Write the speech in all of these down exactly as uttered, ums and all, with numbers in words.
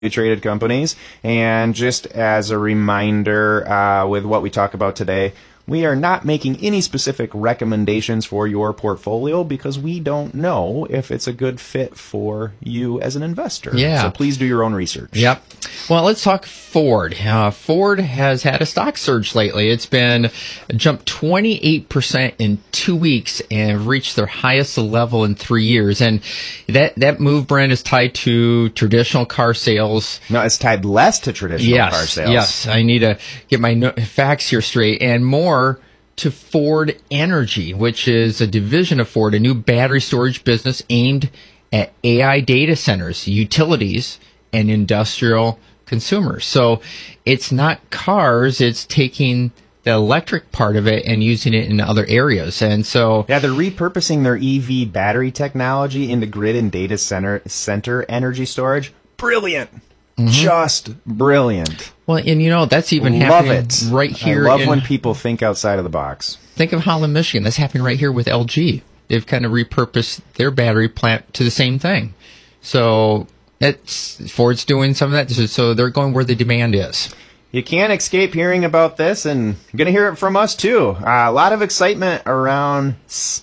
traded companies. And just as a reminder, uh, with what we talk about today, we are not making any specific recommendations for your portfolio because we don't know if it's a good fit for you as an investor. Yeah. So please do your own research. Yep. Well, let's talk Ford. Uh, Ford has had a stock surge lately. It's been jumped twenty-eight percent in two weeks and reached their highest level in three years. And that, that move, Brent, is tied to traditional car sales. No, it's tied less to traditional yes, car sales. Yes, I need to get my no- facts here straight. And more to Ford Energy, which is a division of Ford, a new battery storage business aimed at A I data centers, utilities, and industrial consumers. So it's not cars, it's taking the electric part of it and using it in other areas. And so yeah, they're repurposing their E V battery technology into grid and data center center energy storage. Brilliant. Mm-hmm. Just brilliant. Well, and you know, that's even love happening it. right here. I love in, when people think outside of the box. Think of Holland, Michigan. That's happening right here with L G. They've kind of repurposed their battery plant to the same thing. So it's Ford's doing some of that. So they're going where the demand is. You can't escape hearing about this, and you're going to hear it from us too. Uh, a lot of excitement around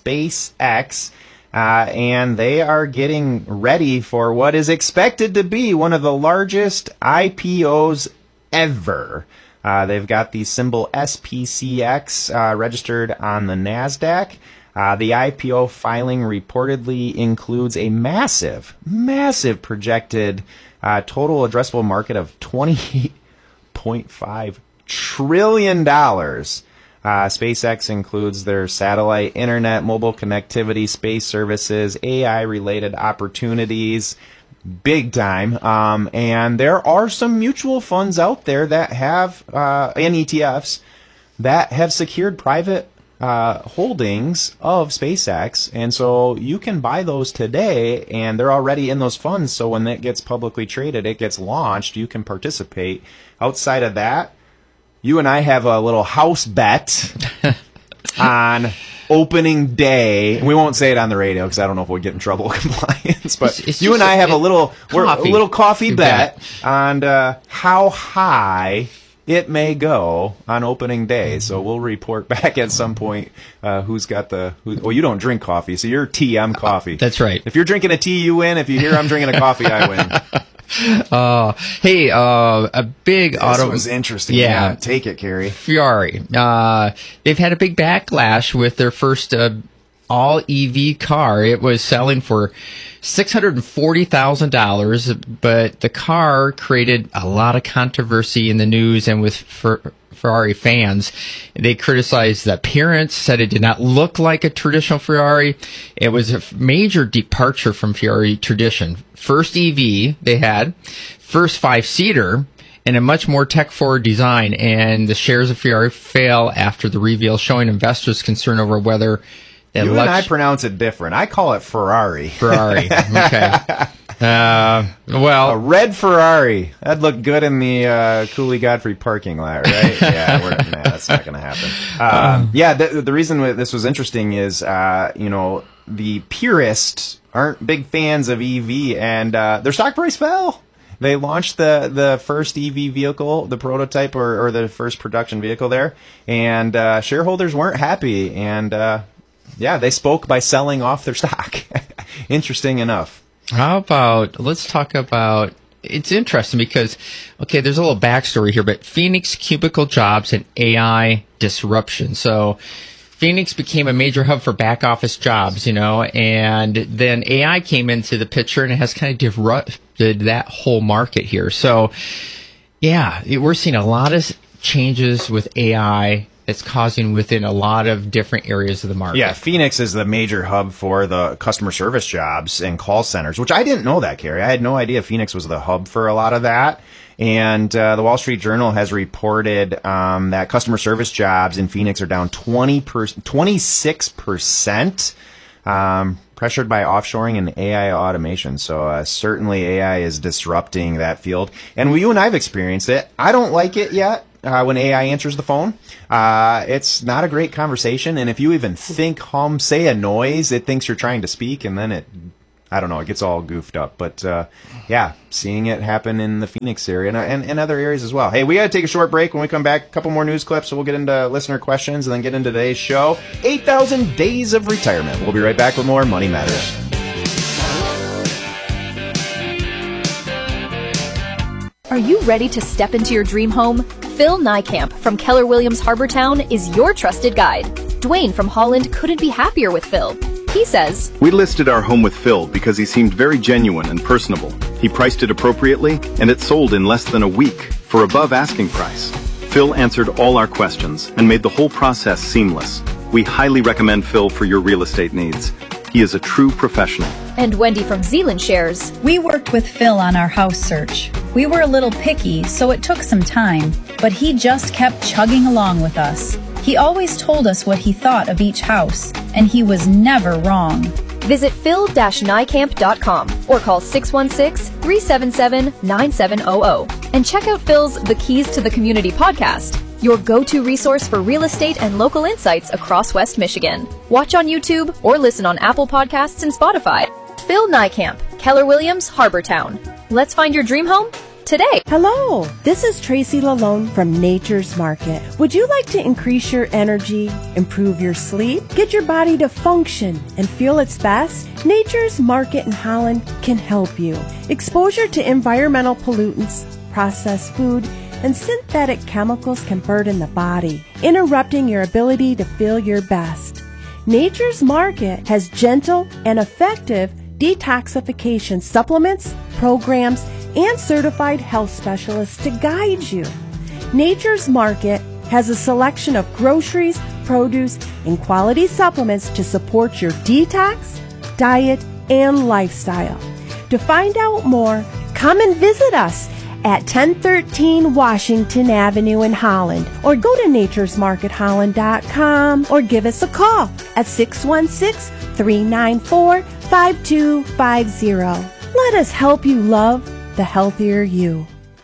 SpaceX. Uh, and they are getting ready for what is expected to be one of the largest I P Os ever. Uh, they've got the symbol S P C X uh, registered on the NASDAQ. Uh, the I P O filing reportedly includes a massive, massive projected uh, total addressable market of twenty-eight point five trillion dollars. Uh, SpaceX includes their satellite, internet, mobile connectivity, space services, A I-related opportunities, big time. Um, and there are some mutual funds out there that have, uh, and E T Fs, that have secured private uh, holdings of SpaceX. And so you can buy those today, and they're already in those funds. So when it gets publicly traded, it gets launched, you can participate. Outside of that, you and I have a little house bet on opening day. We won't say it on the radio because I don't know if we'll get in trouble with compliance. But It's- it's you and just I have a- a little we're, a coffee. little coffee You bet, bet. on uh, how high it may go on opening day. So we'll report back at some point uh, who's got the. Who, well, you don't drink coffee, so you're tea. I'm coffee. That's right. If you're drinking a tea, you win. If you hear I'm drinking a coffee, I win. Uh, hey, uh, a big This auto. was interesting. Yeah. Yeah, take it, Carrie. Ferrari. Uh, they've had a big backlash with their first uh, all E V car. It was selling for six hundred forty thousand dollars, but the car created a lot of controversy in the news and with Fer- Ferrari fans. They criticized the appearance, said it did not look like a traditional Ferrari. It was a major departure from Ferrari tradition. First E V they had, first five-seater, and a much more tech-forward design, and the shares of Ferrari fell after the reveal, showing investors concern over whether the You elect- and I pronounce it different. I call it Ferrari. Ferrari. Okay. Uh, A well, red Ferrari. That'd look good in the uh, Cooley Godfrey parking lot, right? Yeah, we're, nah, that's not going to happen. Um, yeah, the, the reason why this was interesting is, uh, you know, the purists aren't big fans of E V, and uh, their stock price fell. They launched the, the first E V vehicle, the prototype, or, or the first production vehicle there, and uh, shareholders weren't happy, and uh, yeah, they spoke by selling off their stock. Interesting enough. how about, let's talk about, it's interesting because, okay, there's a little backstory here, but Phoenix Cubicle Jobs and A I disruption. So Phoenix became a major hub for back office jobs, you know, and then A I came into the picture and it has kind of disrupted that whole market here. So, yeah, it- we're seeing a lot of changes with A I that's causing within a lot of different areas of the market. Yeah, Phoenix is the major hub for the customer service jobs and call centers, which I didn't know that, Carrie. I had no idea Phoenix was the hub for a lot of that. And uh, the Wall Street Journal has reported um, that customer service jobs in Phoenix are down twenty per, twenty-six percent, um, pressured by offshoring and A I automation. So uh, certainly A I is disrupting that field. And you and I have experienced it. I don't like it yet. Uh, when A I answers the phone, uh, it's not a great conversation. And if you even think, hum, say a noise, it thinks you're trying to speak, and then it I don't know, it gets all goofed up. But, uh, yeah, seeing it happen in the Phoenix area and, and, and other areas as well. Hey, we got to take a short break. When we come back, a couple more news clips, so we'll get into listener questions and then get into today's show, eight thousand Days of Retirement. We'll be right back with more Money Matters. Are you ready to step into your dream home? Phil Niekamp from Keller Williams Harbortown is your trusted guide. Dwayne from Holland couldn't be happier with Phil. He says, "We listed our home with Phil because he seemed very genuine and personable. He priced it appropriately, and it sold in less than a week for above asking price. Phil answered all our questions and made the whole process seamless. We highly recommend Phil for your real estate needs. He is a true professional." And Wendy from Zeeland shares, "We worked with Phil on our house search. We were a little picky, so it took some time, but he just kept chugging along with us. He always told us what he thought of each house, and he was never wrong." Visit phil dash niekamp dot com or call six one six, three seven seven, nine seven zero zero and check out Phil's The Keys to the Community podcast, your go-to resource for real estate and local insights across West Michigan. Watch on YouTube or listen on Apple Podcasts and Spotify. Phil Niekamp, Keller Williams, Harbortown. Let's find your dream home today. Hello, this is Tracy Lalone from Nature's Market. Would you like to increase your energy, improve your sleep, get your body to function and feel its best? Nature's Market in Holland can help you. Exposure to environmental pollutants, processed food, and synthetic chemicals can burden the body, interrupting your ability to feel your best. Nature's Market has gentle and effective detoxification supplements, programs, and certified health specialists to guide you. Nature's Market has a selection of groceries, produce, and quality supplements to support your detox, diet, and lifestyle. To find out more, come and visit us at ten thirteen Washington Avenue in Holland, or go to natures market holland dot com, or give us a call at six one six, three nine four, five two five zero. Let us help you love the healthier you.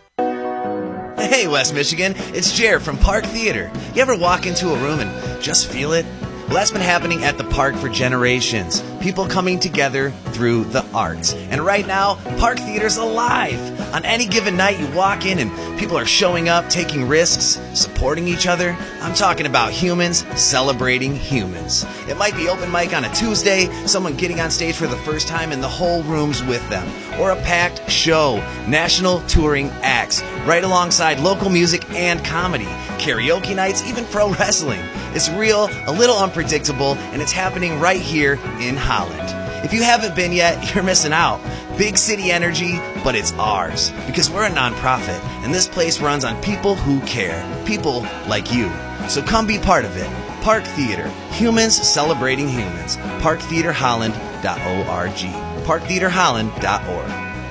Hey, West Michigan, it's Jer from Park Theater. You ever walk into a room and just feel it? Well, that's been happening at the park for generations. People coming together through the arts. And right now, Park Theater's alive. On any given night, you walk in and people are showing up, taking risks, supporting each other. I'm talking about humans celebrating humans. It might be open mic on a Tuesday, someone getting on stage for the first time and the whole room's with them. Or a packed show, national touring acts, right alongside local music and comedy, karaoke nights, even pro wrestling. It's real, a little unpredictable, and it's happening right here in Holland. If you haven't been yet, you're missing out. Big city energy, but it's ours. Because we're a nonprofit, and this place runs on people who care. People like you. So come be part of it. Park Theater. Humans celebrating humans. park theater holland dot org. park theater holland dot org.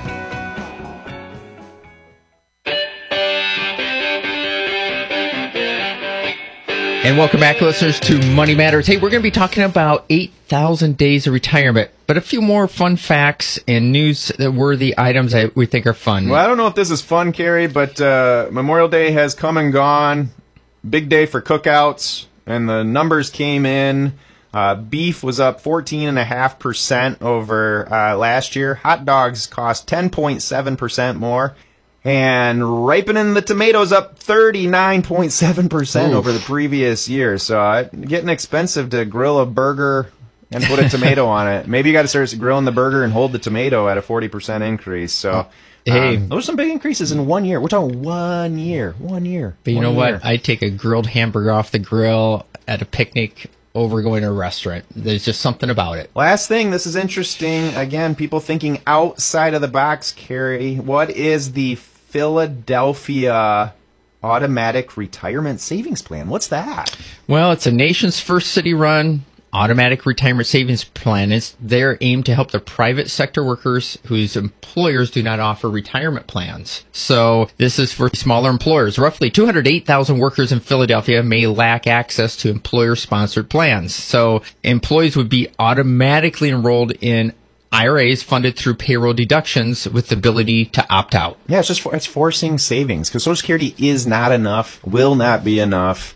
And welcome back, listeners, to Money Matters. Hey, we're going to be talking about eight thousand days of retirement, but a few more fun facts and news-worthy items that we think are fun. Well, I don't know if this is fun, Carrie, but uh, Memorial Day has come and gone. Big day for cookouts, and the numbers came in. Uh, beef was up fourteen point five percent over uh, last year. Hot dogs cost ten point seven percent more. And ripening the tomatoes up thirty-nine point seven percent over the previous year. So uh, getting expensive to grill a burger and put a tomato on it. Maybe you got to start grilling the burger and hold the tomato at a forty percent increase. So hey, um, those are some big increases in one year. We're talking one year. One year. But you one know year. what? I take a grilled hamburger off the grill at a picnic over going to a restaurant. There's just something about it. Last thing, this is interesting. Again, people thinking outside of the box, Carrie. What is the Philadelphia Automatic Retirement Savings Plan? What's that? Well, it's a nation's first city-run automatic retirement savings plan. It's their aim to help the private sector workers whose employers do not offer retirement plans. So this is for smaller employers. Roughly two hundred eight thousand workers in Philadelphia may lack access to employer-sponsored plans. So employees would be automatically enrolled in I R As funded through payroll deductions with the ability to opt out. Yeah, it's just for, it's forcing savings because Social Security is not enough, will not be enough.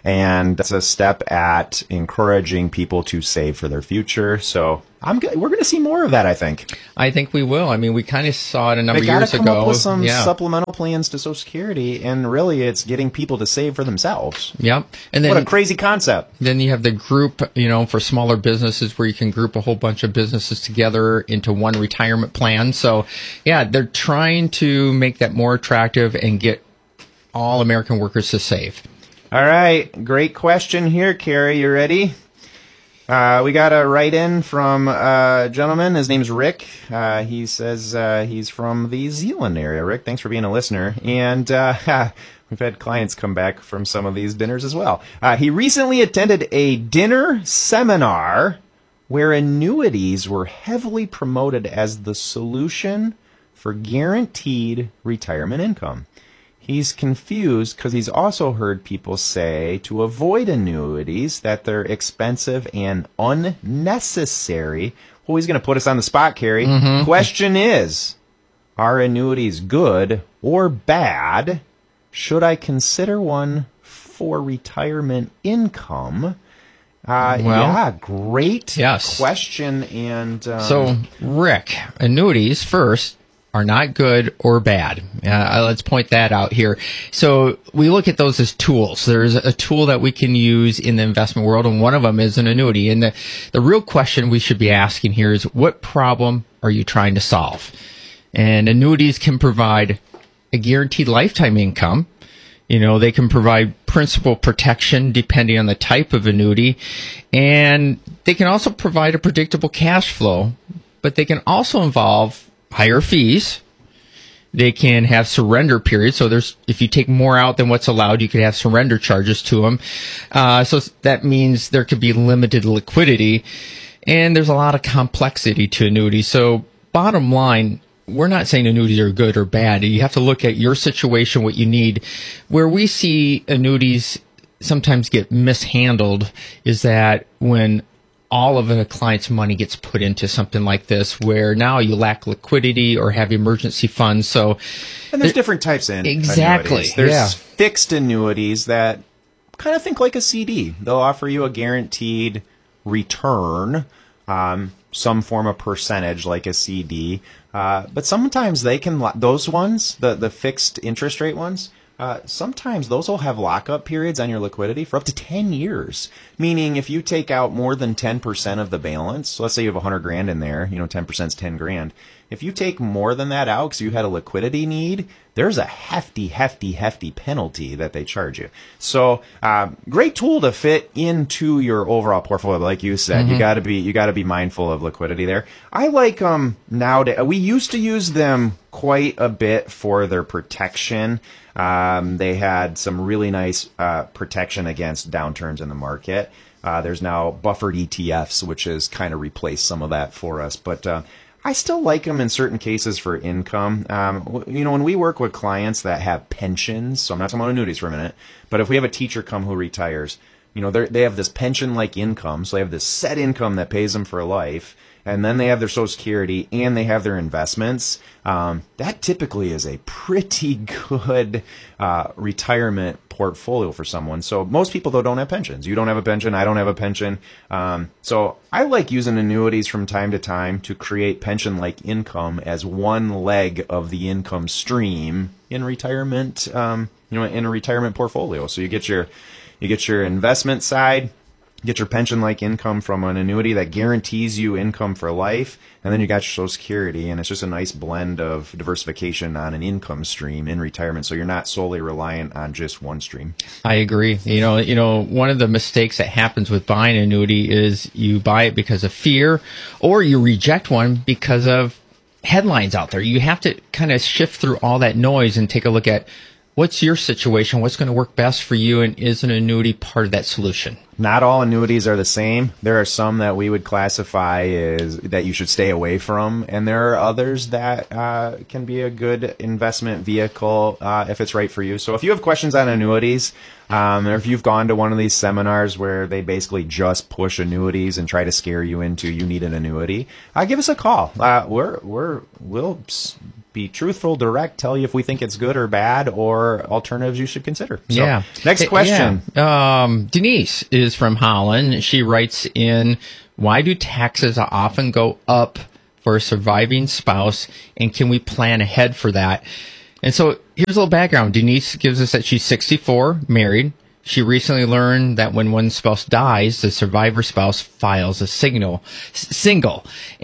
and it's a step at encouraging people to save for their future. So I'm go- we're going to see more of that, I think. I think we will. I mean, we kind of saw it a number They of got years to come ago. up with some yeah. supplemental plans to Social Security, and really it's getting people to save for themselves. Yep. And then What a crazy concept. Then you have the group, you know, for smaller businesses where you can group a whole bunch of businesses together into one retirement plan. So, yeah, they're trying to make that more attractive and get all American workers to save. All right. Great question here, Carrie. You ready? Uh, we got a write-in from a gentleman. His name's Rick. Uh, he says uh, he's from the Zeeland area. Rick, thanks for being a listener. And uh, we've had clients come back from some of these dinners as well. Uh, he recently attended a dinner seminar where annuities were heavily promoted as the solution for guaranteed retirement income. He's confused because he's also heard people say to avoid annuities that they're expensive and unnecessary. Well, he's going to put us on the spot, Carrie. Mm-hmm. Question is, are annuities good or bad? Should I consider one for retirement income? Uh, Well, yeah, great yes. question. And um, So, Rick, annuities first are not good or bad. Uh, let's point that out here. So we look at those as tools. There's a tool that we can use in the investment world, and one of them is an annuity. And the, the real question we should be asking here is, what problem are you trying to solve? And annuities can provide a guaranteed lifetime income. You know, they can provide principal protection depending on the type of annuity. And they can also provide a predictable cash flow, but they can also involve higher fees. They can have surrender periods. So there's, if you take more out than what's allowed, you could have surrender charges to them. Uh, so that means there could be limited liquidity, and there's a lot of complexity to annuities. So bottom line, we're not saying annuities are good or bad. You have to look at your situation, what you need. Where we see annuities sometimes get mishandled is that when all of a client's money gets put into something like this, where now you lack liquidity or have emergency funds. So, and there's different types in exactly. annuities. There's yeah. fixed annuities that kind of think like a C D. They'll offer you a guaranteed return, um, some form of percentage like a C D. Uh, but sometimes they can, those ones, the, the fixed interest rate ones, Uh, sometimes those will have lockup periods on your liquidity for up to ten years. Meaning if you take out more than ten percent of the balance, so let's say you have one hundred grand in there, you know, ten percent is ten grand. If you take more than that out because you had a liquidity need, there's a hefty, hefty, hefty penalty that they charge you. So, um, great tool to fit into your overall portfolio. Like you said, mm-hmm. you gotta be, you gotta be mindful of liquidity there. I like them nowadays. We used to use them quite a bit for their protection. Um, they had some really nice uh, protection against downturns in the market. Uh, there's now buffered E T Fs, which has kind of replaced some of that for us. But uh, I still like them in certain cases for income. Um, you know, when we work with clients that have pensions, so I'm not talking about annuities for a minute, but if we have a teacher come who retires, you know, they have this pension-like income, so they have this set income that pays them for life. And then they have their Social Security and they have their investments. Um, that typically is a pretty good uh, retirement portfolio for someone. So most people, though, don't have pensions. You don't have a pension. I don't have a pension. Um, so I like using annuities from time to time to create pension-like income as one leg of the income stream in retirement, um, you know, in a retirement portfolio. So you get your, you get your investment side, get your pension-like income from an annuity that guarantees you income for life, and then you got your Social Security, and it's just a nice blend of diversification on an income stream in retirement, so you're not solely reliant on just one stream. I agree. You know, you know, one of the mistakes that happens with buying an annuity is you buy it because of fear, or you reject one because of headlines out there. You have to kind of shift through all that noise and take a look at what's your situation, what's going to work best for you, and is an annuity part of that solution? Not all annuities are the same. There are some that we would classify as that you should stay away from, and there are others that uh, can be a good investment vehicle uh, if it's right for you. So if you have questions on annuities, um, or if you've gone to one of these seminars where they basically just push annuities and try to scare you into you need an annuity, uh, give us a call. Uh, we're we're we'll be truthful, direct, tell you if we think it's good or bad, or alternatives you should consider. So, yeah. Next question. Yeah. Um, Denise is from Holland. She writes in, why do taxes often go up for a surviving spouse, and can we plan ahead for that? And so here's a little background. Denise gives us that she's sixty-four, married. She recently learned that when one spouse dies, the survivor spouse files a signal, s- single,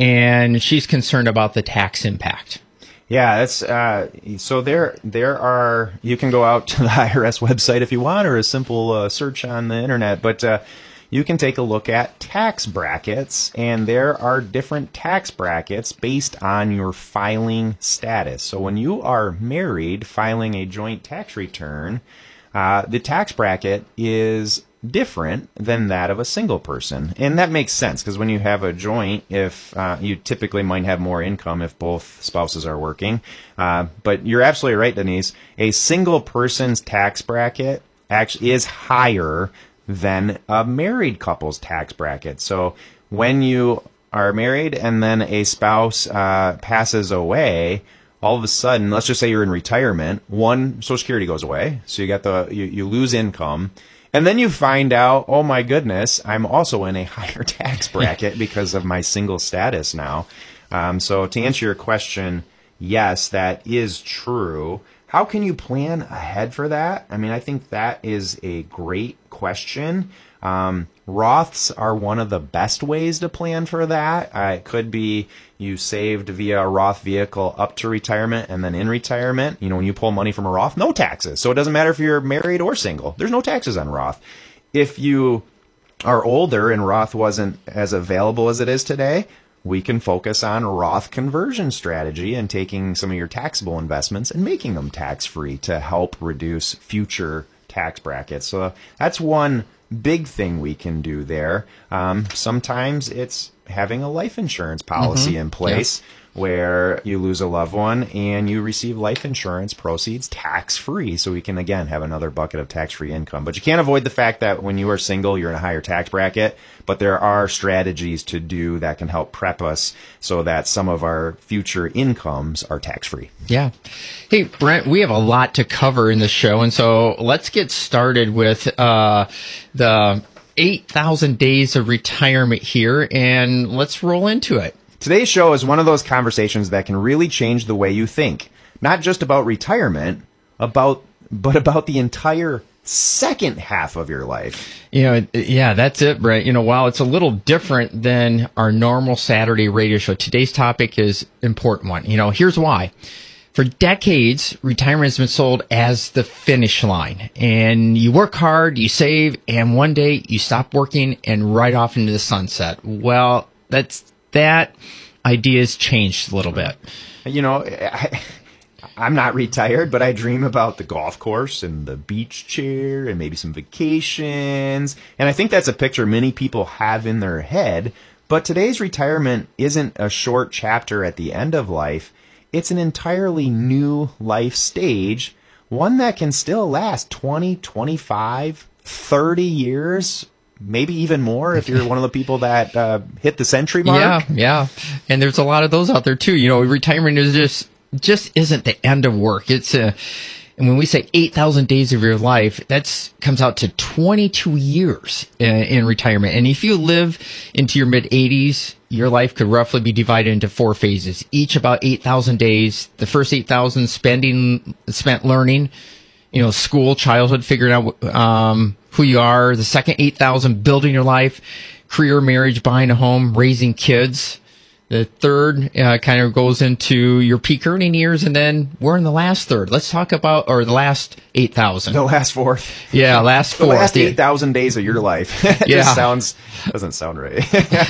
and she's concerned about the tax impact. Yeah, that's uh, so there. There are you can go out to the I R S website if you want, or a simple uh, search on the internet. But uh, you can take a look at tax brackets, and there are different tax brackets based on your filing status. So when you are married, filing a joint tax return, uh, the tax bracket is different than that of a single person. And that makes sense because when you have a joint, if uh, you typically might have more income if both spouses are working. Uh, but you're absolutely right, Denise. A single person's tax bracket actually is higher than a married couple's tax bracket. So when you are married and then a spouse uh, passes away, all of a sudden, let's just say you're in retirement, one, Social Security goes away. So you got the you, you lose income. And then you find out, oh my goodness, I'm also in a higher tax bracket because of my single status now. Um, so to answer your question, yes, that is true. How can you plan ahead for that? I mean, I think that is a great question. Um, Roths are one of the best ways to plan for that. Uh, it could be you saved via a Roth vehicle up to retirement and then in retirement. You know, when you pull money from a Roth, no taxes. So it doesn't matter if you're married or single. There's no taxes on Roth. If you are older and Roth wasn't as available as it is today, we can focus on Roth conversion strategy and taking some of your taxable investments and making them tax-free to help reduce future tax brackets. So that's one big thing we can do there. Um, sometimes it's having a life insurance policy mm-hmm. in place yeah. where you lose a loved one and you receive life insurance proceeds tax-free. So we can, again, have another bucket of tax-free income. But you can't avoid the fact that when you are single, you're in a higher tax bracket. But there are strategies to do that can help prep us so that some of our future incomes are tax-free. Yeah. Hey, Brent, we have a lot to cover in the show. And so let's get started with uh, the eight thousand days of retirement here, and let's roll into it. Today's show is one of those conversations that can really change the way you think. Not just about retirement, about but about the entire second half of your life. You know, yeah, that's it, Brent. You know, while it's a little different than our normal Saturday radio show, today's topic is an important one. You know, here's why. For decades, retirement has been sold as the finish line. And you work hard, you save, and one day you stop working and right off into the sunset. Well, that's that idea has changed a little bit. You know, I, I'm not retired, but I dream about the golf course and the beach chair and maybe some vacations. And I think that's a picture many people have in their head. But today's retirement isn't a short chapter at the end of life. It's an entirely new life stage, one that can still last twenty, twenty-five, thirty years, maybe even more if you're one of the people that uh, hit the century mark. Yeah, yeah. And there's a lot of those out there too. You know, retirement is just just isn't the end of work. It's a, and when we say eight thousand days of your life, that's comes out to twenty-two years in, in retirement. And if you live into your mid eighties, your life could roughly be divided into four phases, each about eight thousand days. The first eight thousand spending spent learning, you know, school, childhood, figuring out um, who you are. The second eight thousand building your life, career, marriage, buying a home, raising kids. The third uh, kind of goes into your peak earning years, and then we're in the last third. Let's talk about, or the last eight thousand. The last fourth. Yeah, last fourth. The last eight thousand days of your life. It yeah. just sounds, doesn't sound right.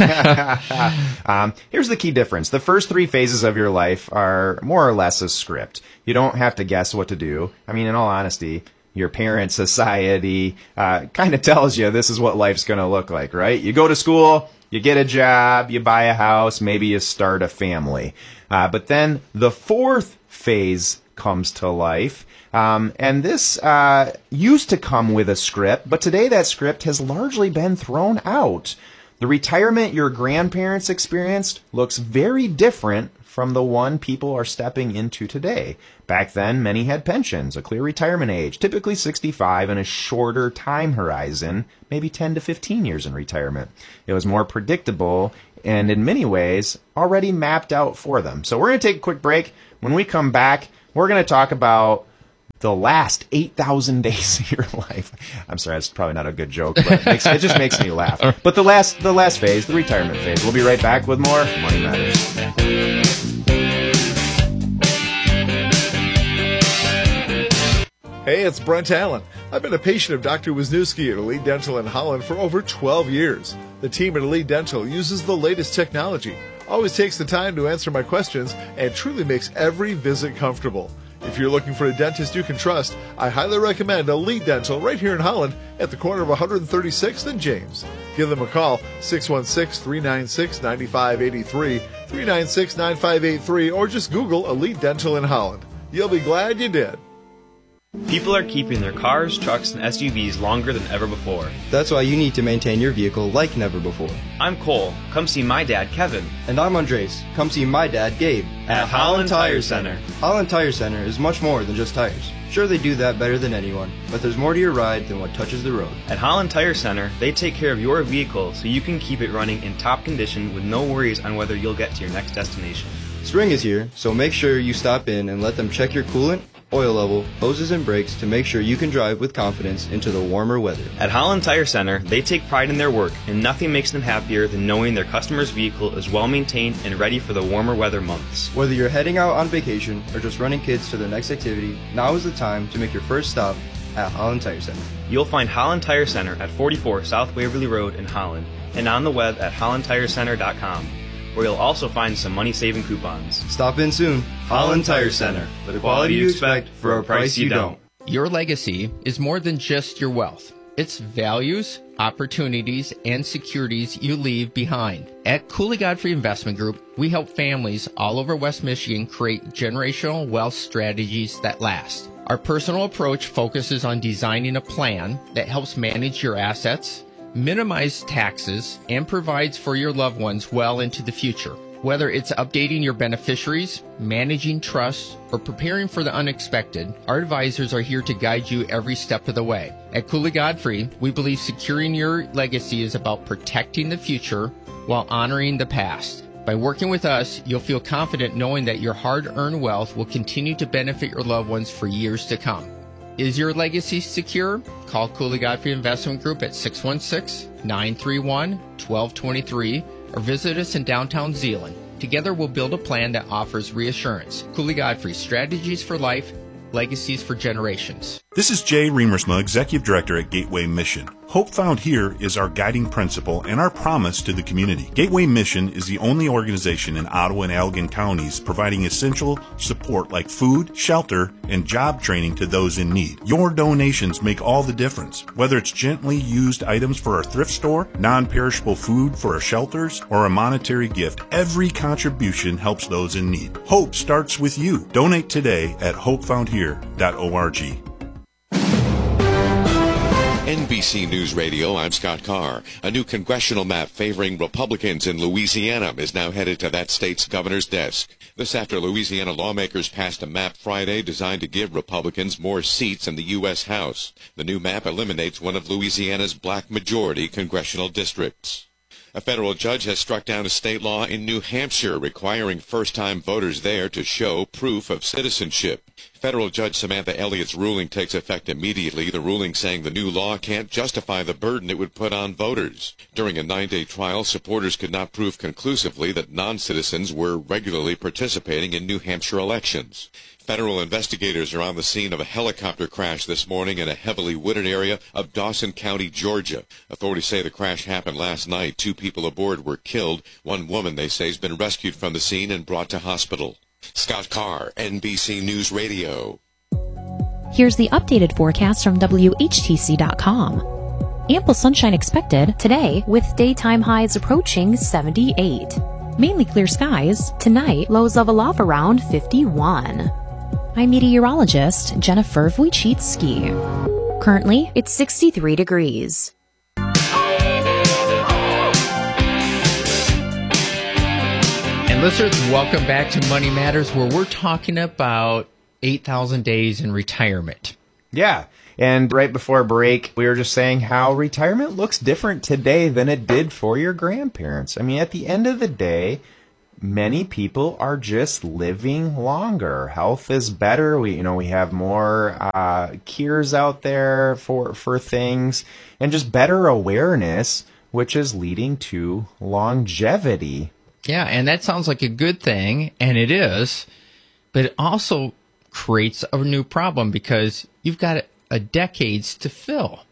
um, here's the key difference. The first three phases of your life are more or less a script. You don't have to guess what to do. I mean, in all honesty, your parent society uh, kind of tells you this is what life's going to look like, right? You go to school, you get a job, you buy a house, maybe you start a family. Uh, but then the fourth phase comes to life. Um, and this uh, used to come with a script, but today that script has largely been thrown out. The retirement your grandparents experienced looks very different from the one people are stepping into today. Back then, many had pensions, a clear retirement age, typically sixty-five, and a shorter time horizon, maybe ten to fifteen years in retirement. It was more predictable and in many ways already mapped out for them. So we're going to take a quick break. When we come back, we're going to talk about the last eight thousand days of your life. I'm sorry, that's probably not a good joke, but it, makes, it just makes me laugh. But the last the last phase, the retirement phase. We'll be right back with more Money Matters. Hey, it's Brent Allen. I've been a patient of Doctor Wisniewski at Elite Dental in Holland for over twelve years. The team at Elite Dental uses the latest technology, always takes the time to answer my questions, and truly makes every visit comfortable. If you're looking for a dentist you can trust, I highly recommend Elite Dental right here in Holland at the corner of one hundred thirty-sixth and James. Give them a call, six one six, three nine six, nine five eight three, three nine six, nine five eight three, or just Google Elite Dental in Holland. You'll be glad you did. People are keeping their cars, trucks, and S U Vs longer than ever before. That's why you need to maintain your vehicle like never before. I'm Cole. Come see my dad, Kevin. And I'm Andres. Come see my dad, Gabe. At, at Holland Tire Center. Holland Tire Center is much more than just tires. Sure, they do that better than anyone, but there's more to your ride than what touches the road. At Holland Tire Center, they take care of your vehicle so you can keep it running in top condition with no worries on whether you'll get to your next destination. Spring is here, so make sure you stop in and let them check your coolant, oil level, hoses, and brakes to make sure you can drive with confidence into the warmer weather. At Holland Tire Center, they take pride in their work, and nothing makes them happier than knowing their customer's vehicle is well maintained and ready for the warmer weather months. Whether you're heading out on vacation or just running kids to their next activity, now is the time to make your first stop at Holland Tire Center. You'll find Holland Tire Center at forty-four South Waverly Road in Holland, and on the web at holland tire center dot com. Where you'll also find some money-saving coupons. Stop in soon. Holland Tire Center. The quality you expect for a price you don't. Your legacy is more than just your wealth. It's values, opportunities, and securities you leave behind. At Cooley Godfrey Investment Group, we help families all over West Michigan create generational wealth strategies that last. Our personal approach focuses on designing a plan that helps manage your assets, minimize taxes, and provides for your loved ones well into the future. Whether it's updating your beneficiaries, managing trusts, or preparing for the unexpected, our advisors are here to guide you every step of the way. At Cooley Godfrey, we believe securing your legacy is about protecting the future while honoring the past. By working with us, you'll feel confident knowing that your hard-earned wealth will continue to benefit your loved ones for years to come. Is your legacy secure? Call Cooley Godfrey Investment Group at six one six, nine three one, one two two three or visit us in downtown Zeeland. Together we'll build a plan that offers reassurance. Cooley Godfrey, strategies for life, legacies for generations. This is Jay Remersma, Executive Director at Gateway Mission. Hope Found Here is our guiding principle and our promise to the community. Gateway Mission is the only organization in Ottawa and Allegan counties providing essential support like food, shelter, and job training to those in need. Your donations make all the difference. Whether it's gently used items for our thrift store, non-perishable food for our shelters, or a monetary gift, every contribution helps those in need. Hope starts with you. Donate today at hope found here dot org. N B C News Radio, I'm Scott Carr. A new congressional map favoring Republicans in Louisiana is now headed to that state's governor's desk. This after Louisiana lawmakers passed a map Friday designed to give Republicans more seats in the U S House. The new map eliminates one of Louisiana's black majority congressional districts. A federal judge has struck down a state law in New Hampshire requiring first-time voters there to show proof of citizenship. Federal Judge Samantha Elliott's ruling takes effect immediately, the ruling saying the new law can't justify the burden it would put on voters. During a nine-day trial, supporters could not prove conclusively that non-citizens were regularly participating in New Hampshire elections. Federal investigators are on the scene of a helicopter crash this morning in a heavily wooded area of Dawson County, Georgia. Authorities say the crash happened last night. Two people aboard were killed. One woman, they say, has been rescued from the scene and brought to hospital. Scott Carr, N B C News Radio. Here's the updated forecast from W H T C dot com. Ample sunshine expected today with daytime highs approaching seventy-eight. Mainly clear skies. Tonight, lows level off around fifty-one. I'm meteorologist Jennifer Wojcicki. Currently, it's sixty-three degrees. Listeners, welcome back to Money Matters, where we're talking about eight thousand days in retirement. Yeah. And right before break, we were just saying how retirement looks different today than it did for your grandparents. I mean, at the end of the day, many people are just living longer. Health is better. We, you know, we have more uh, cures out there for for things, and just better awareness, which is leading to longevity. Yeah, and that sounds like a good thing, and it is, but it also creates a new problem because you've got a decades to fill.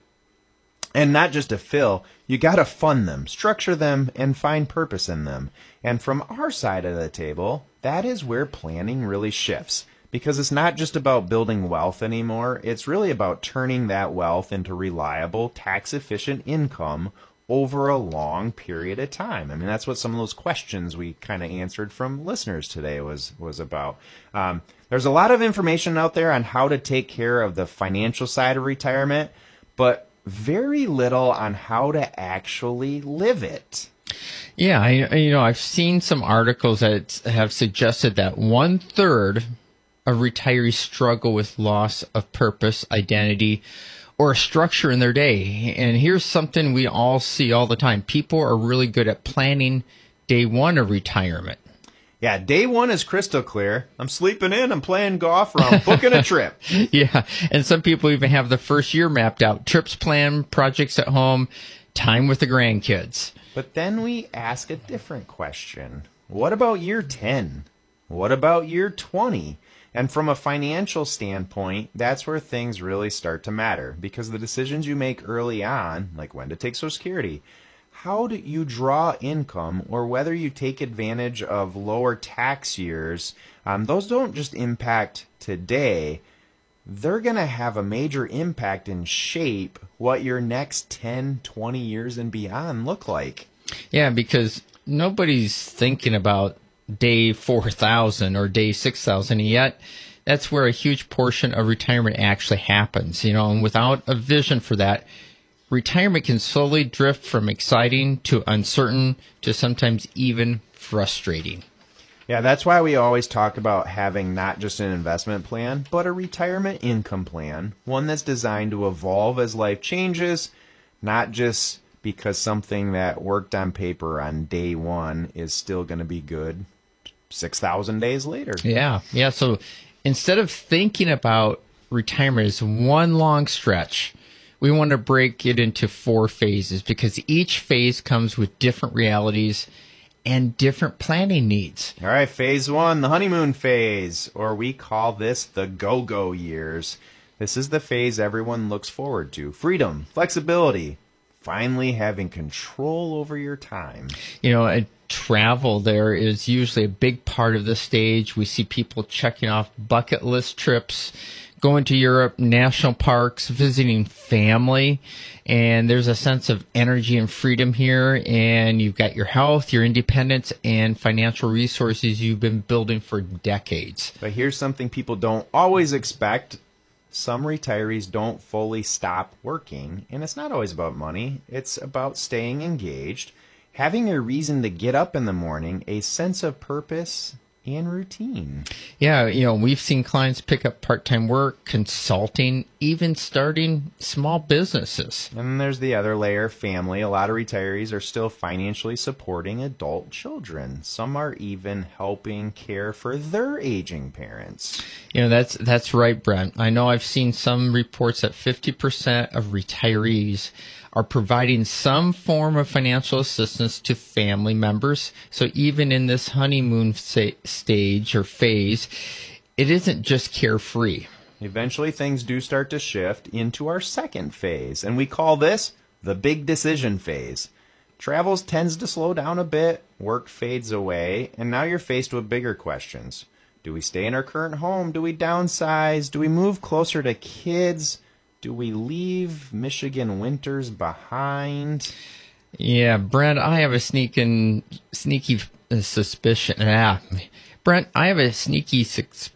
And not just to fill, you got to fund them, structure them, and find purpose in them. And from our side of the table, that is where planning really shifts. Because it's not just about building wealth anymore, it's really about turning that wealth into reliable, tax-efficient income over a long period of time. I mean, that's what some of those questions we kind of answered from listeners today was was about. Um, there's a lot of information out there on how to take care of the financial side of retirement, but very little on how to actually live it. Yeah, I, you know, I've seen some articles that have suggested that one third of retirees struggle with loss of purpose, identity, or a structure in their day. And here's something we all see all the time. People are really good at planning day one of retirement. Yeah, day one is crystal clear. I'm sleeping in, I'm playing golf, or I'm booking a trip. Yeah, and some people even have the first year mapped out. Trips planned, projects at home, time with the grandkids. But then we ask a different question. What about year ten? What about year twenty? And from a financial standpoint, that's where things really start to matter, because the decisions you make early on, like when to take Social Security, how do you draw income, or whether you take advantage of lower tax years, um, those don't just impact today. They're going to have a major impact and shape what your next ten, twenty years and beyond look like. Yeah, because nobody's thinking about day four thousand or day six thousand, and yet that's where a huge portion of retirement actually happens. You know, and without a vision for that, retirement can slowly drift from exciting to uncertain to sometimes even frustrating. Yeah, that's why we always talk about having not just an investment plan, but a retirement income plan, one that's designed to evolve as life changes, not just because something that worked on paper on day one is still going to be good six thousand days later. Yeah, yeah. So instead of thinking about retirement as one long stretch, we want to break it into four phases, because each phase comes with different realities and different planning needs. All right, phase one, the honeymoon phase, or we call this the go-go years. This is the phase everyone looks forward to. Freedom, flexibility, finally having control over your time. You know, a travel there is usually a big part of the stage. We see people checking off bucket list trips, going to Europe, national parks, visiting family, and there's a sense of energy and freedom here, and you've got your health, your independence, and financial resources you've been building for decades. But here's something people don't always expect. Some retirees don't fully stop working, and it's not always about money. It's about staying engaged, having a reason to get up in the morning, a sense of purpose and routine. Yeah, you know, we've seen clients pick up part-time work, consulting, even starting small businesses. And then there's the other layer, family. A lot of retirees are still financially supporting adult children. Some are even helping care for their aging parents. You know, that's that's right, Brent. I know I've seen some reports that fifty percent of retirees are providing some form of financial assistance to family members. So even in this honeymoon sa- stage or phase, it isn't just carefree. Eventually, things do start to shift into our second phase, and we call this the big decision phase. Travels tends to slow down a bit, work fades away, and now you're faced with bigger questions. Do we stay in our current home? Do we downsize? Do we move closer to kids? Do we leave Michigan winters behind? Yeah, Brent, I have a sneaking, sneaky suspicion. Ah, Brent, I have a sneaky... Sus-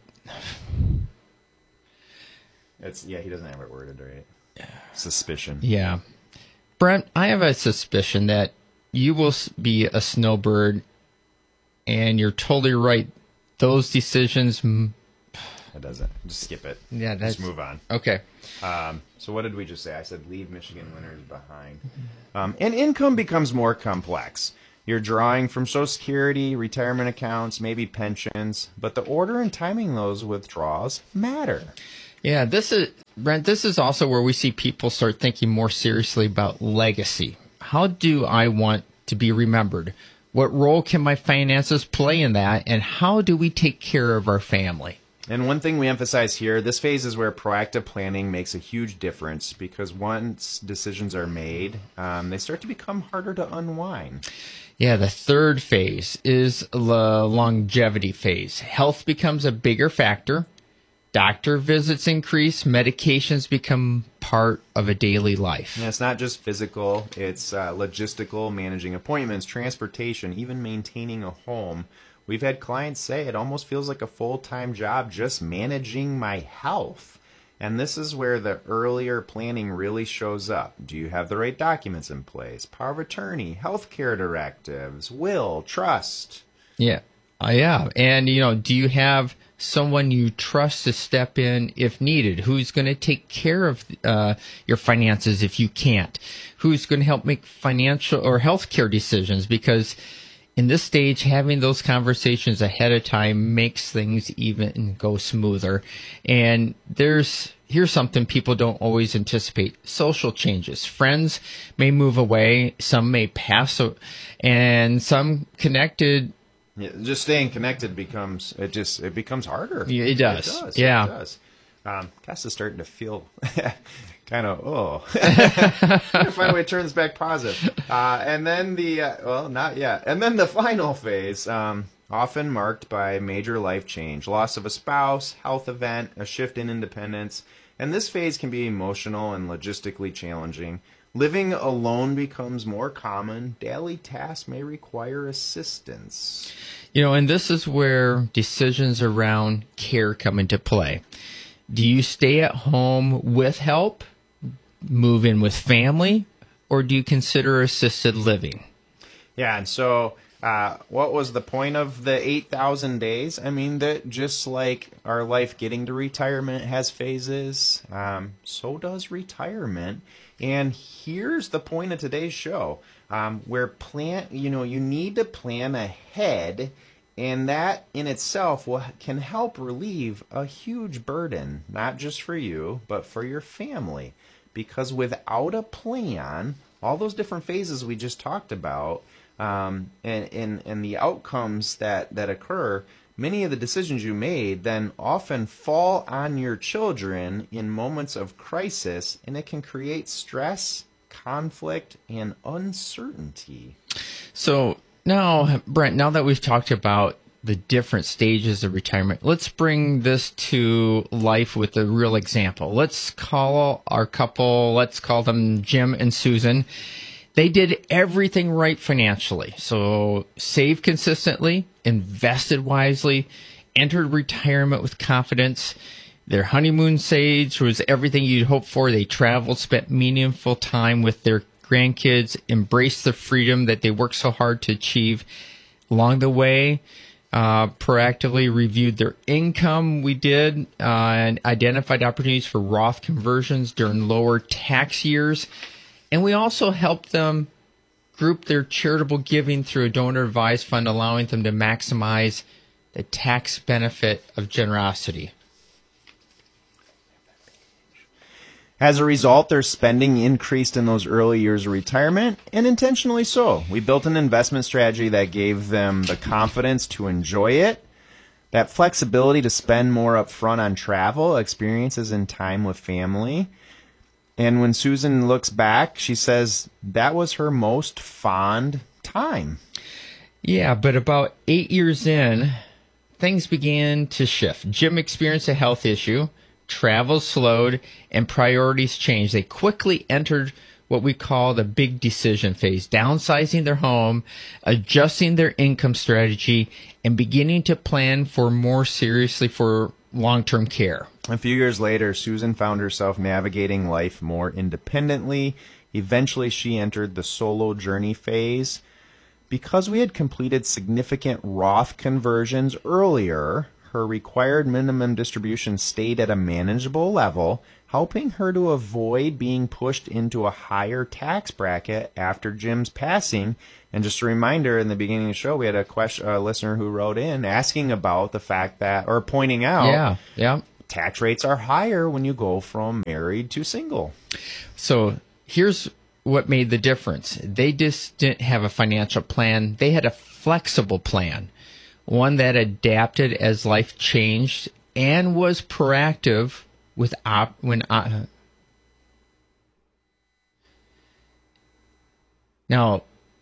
It's, yeah, he doesn't have it worded right. Suspicion. Yeah. Brent, I have a suspicion that you will be a snowbird And you're totally right. Those decisions. It doesn't. Just skip it. Yeah, that's, just move on. Okay. Um, so what did we just say? I said leave Michigan winners behind. Um, and income becomes more complex. You're drawing from Social Security, retirement accounts, maybe pensions, but the order and timing of those withdrawals matter. Yeah, this is Brent. This is also where we see people start thinking more seriously about legacy. How do I want to be remembered? What role can my finances play in that? And how do we take care of our family? And one thing we emphasize here, this phase is where proactive planning makes a huge difference because once decisions are made, um, they start to become harder to unwind. Yeah, the third phase is the longevity phase. Health becomes a bigger factor. Doctor visits increase. Medications become part of a daily life. And it's not just physical. It's uh, logistical, managing appointments, transportation, even maintaining a home. We've had clients say it almost feels like a full-time job just managing my health. And this is where the earlier planning really shows up. Do you have the right documents in place? Power of attorney, healthcare directives, will, trust. Yeah. Uh, yeah. And, you know, do you have someone you trust to step in if needed? Who's going to take care of uh, your finances if you can't? Who's going to help make financial or healthcare decisions? Because in this stage, having those conversations ahead of time makes things even go smoother. And there's here's something people don't always anticipate: social changes. Friends may move away, some may pass, and some connected. Yeah, just staying connected becomes it just it becomes harder. Yeah, it does. It does. Yeah, it does. Um, Cass is starting to feel kind of oh. Find a way to turn this back positive. Uh, and then the uh, well, not yet. And then the final phase, um, often marked by major life change, loss of a spouse, health event, a shift in independence. And this phase can be emotional and logistically challenging. Living alone becomes more common. Daily tasks may require assistance. You know, and this is where decisions around care come into play. Do you stay at home with help, move in with family, or do you consider assisted living? Yeah, and so uh, what was the point of the eight thousand days? I mean, that just like our life getting to retirement has phases, um, so does retirement. And here's the point of today's show, um, where plan, you know, you need to plan ahead, and that in itself will, can help relieve a huge burden, not just for you, but for your family. Because without a plan, all those different phases we just talked about, um, and, and, and the outcomes that, that occur, many of the decisions you made then often fall on your children in moments of crisis, and it can create stress, conflict, and uncertainty. So now, Brent, now that we've talked about the different stages of retirement, let's bring this to life with a real example. Let's call our couple, let's call them Jim and Susan. They did everything right financially. So saved consistently, invested wisely, entered retirement with confidence. Their honeymoon stage was everything you'd hope for. They traveled, spent meaningful time with their grandkids, embraced the freedom that they worked so hard to achieve. Along the way, uh, proactively reviewed their income. We did uh, and identified opportunities for Roth conversions during lower tax years. And we also helped them group their charitable giving through a donor-advised fund, allowing them to maximize the tax benefit of generosity. As a result, their spending increased in those early years of retirement, and intentionally so. We built an investment strategy that gave them the confidence to enjoy it, that flexibility to spend more upfront on travel, experiences, and time with family. And when Susan looks back, she says that was her most fond time. Yeah, but about eight years in, things began to shift. Jim experienced a health issue, travel slowed, and priorities changed. They quickly entered what we call the big decision phase, downsizing their home, adjusting their income strategy, and beginning to plan for more seriously for long-term care. A few years later, Susan found herself navigating life more independently. Eventually, she entered the solo journey phase. Because we had completed significant Roth conversions earlier, her required minimum distribution stayed at a manageable level, helping her to avoid being pushed into a higher tax bracket after Jim's passing. And just a reminder, in the beginning of the show, we had a question, a listener who wrote in asking about the fact that, or pointing out, yeah, yeah, tax rates are higher when you go from married to single. So here's what made the difference. They just didn't have a financial plan. They had a flexible plan, one that adapted as life changed and was proactive with op- when uh, now